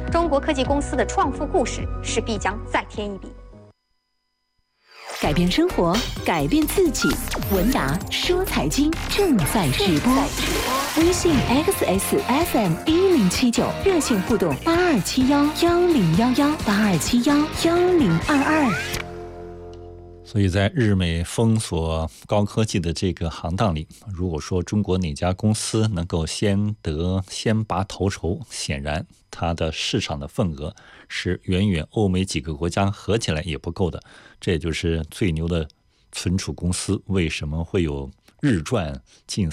中国科技公司的创富故事势必将再添一笔。 改变生活，改变自己。文达说财经正在直播，微信 XSFM1079热线互动8271101182711022。 所以在日美封锁高科技的这个行当里，如果说中国哪家公司能够先拔头筹，显然它的市场的份额是远远欧美几个国家合起来也不够的。这也就是最牛的存储公司为什么会有日赚近